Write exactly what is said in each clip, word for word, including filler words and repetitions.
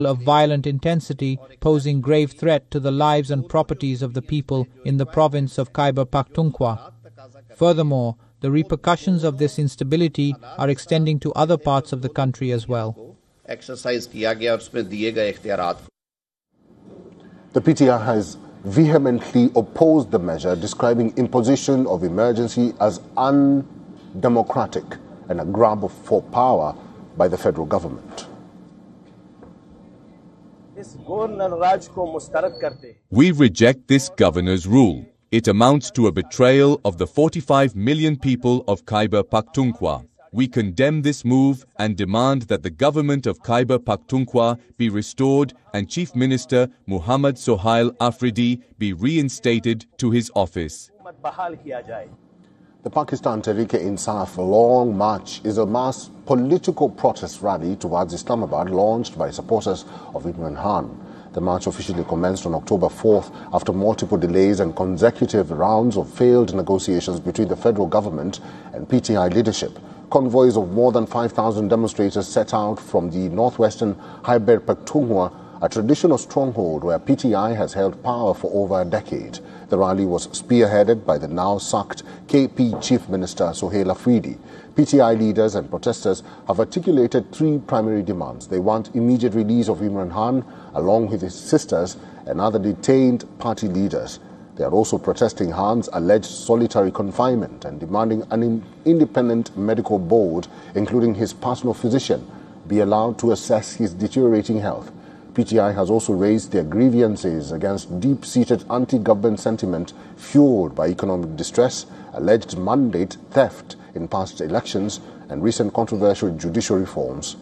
of violent intensity, posing grave threat to the lives and properties of the people in the province of Khyber Pakhtunkhwa. Furthermore, the repercussions of this instability are extending to other parts of the country as well. The P T I has vehemently opposed the measure, describing imposition of emergency as undemocratic and a grab for power by the federal government. We reject this governor's rule. It amounts to a betrayal of the forty-five million people of Khyber Pakhtunkhwa. We condemn this move and demand that the government of Khyber Pakhtunkhwa be restored and Chief Minister Muhammad Sohail Afridi be reinstated to his office. The Pakistan Tehreek-e-Insaf Long March is a mass political protest rally towards Islamabad launched by supporters of Imran Khan. The march officially commenced on October fourth after multiple delays and consecutive rounds of failed negotiations between the federal government and P T I leadership. Convoys of more than five thousand demonstrators set out from the northwestern Khyber Pakhtunkhwa, a traditional stronghold where P T I has held power for over a decade. The rally was spearheaded by the now sacked K P Chief Minister Sohail Afridi. P T I leaders and protesters have articulated three primary demands. They want immediate release of Imran Khan, along with his sisters and other detained party leaders. They are also protesting Khan's alleged solitary confinement and demanding an independent medical board, including his personal physician, be allowed to assess his deteriorating health. P T I has also raised their grievances against deep-seated anti-government sentiment fueled by economic distress, alleged mandate theft in past elections, and recent controversial judicial reforms.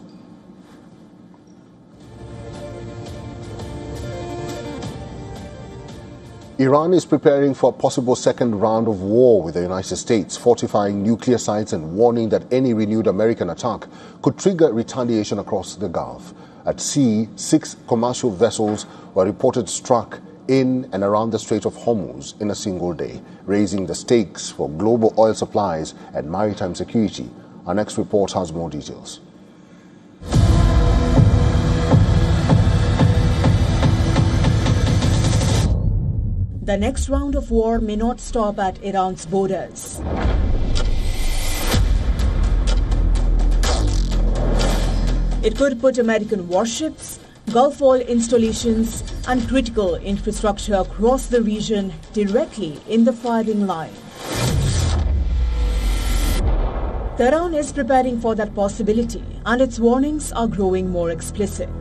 Iran is preparing for a possible second round of war with the United States, fortifying nuclear sites and warning that any renewed American attack could trigger retaliation across the Gulf. At sea, six commercial vessels were reported struck in and around the Strait of Hormuz in a single day, raising the stakes for global oil supplies and maritime security. Our next report has more details. The next round of war may not stop at Iran's borders. It could put American warships, Gulf oil installations, and critical infrastructure across the region directly in the firing line. Tehran is preparing for that possibility, and its warnings are growing more explicit.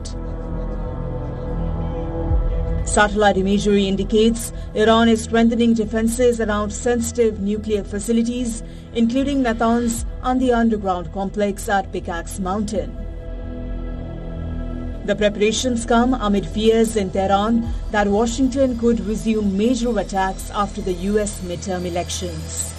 Satellite imagery indicates Iran is strengthening defenses around sensitive nuclear facilities, including Natanz and the underground complex at Pickaxe Mountain. The preparations come amid fears in Tehran that Washington could resume major attacks after the U S midterm elections.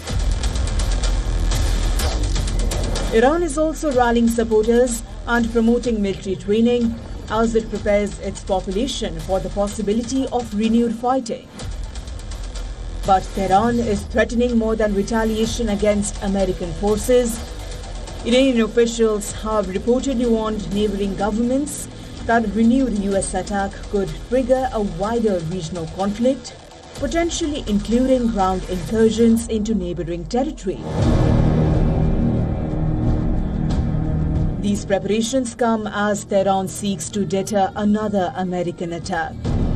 Iran is also rallying supporters and promoting military training as it prepares its population for the possibility of renewed fighting. But Tehran is threatening more than retaliation against American forces. Iranian officials have reportedly warned neighboring governments that renewed U S attack could trigger a wider regional conflict, potentially including ground incursions into neighboring territory. These preparations come as Tehran seeks to deter another American attack.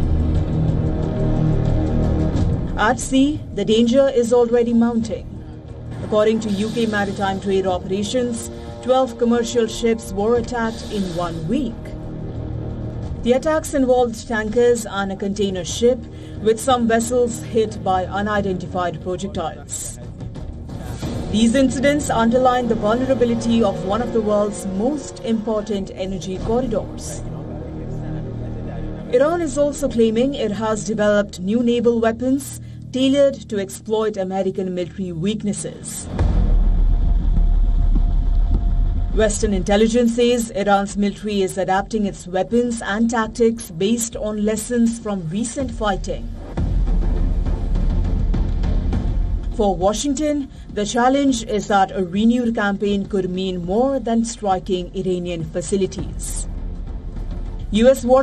At sea, the danger is already mounting. According to U K Maritime Trade Operations, twelve commercial ships were attacked in one week. The attacks involved tankers and a container ship, with some vessels hit by unidentified projectiles. These incidents underline the vulnerability of one of the world's most important energy corridors. Iran is also claiming it has developed new naval weapons tailored to exploit American military weaknesses. Western intelligence says Iran's military is adapting its weapons and tactics based on lessons from recent fighting. For Washington, the challenge is that a renewed campaign could mean more than striking Iranian facilities. U S